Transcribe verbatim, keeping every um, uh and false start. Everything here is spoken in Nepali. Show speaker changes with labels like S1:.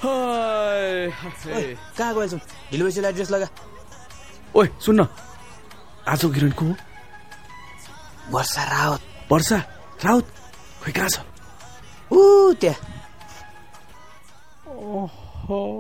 S1: कहाँ गएछौ? ढिलो भइसक्यो, एड्रेस लगा।
S2: ओए सुन्न, आजको हिरोइन को हो?
S1: वर्षा राउत।
S2: वर्षा राउत? खोइ कहाँ छ?
S1: ऊ त्यहाँ।
S2: ओहो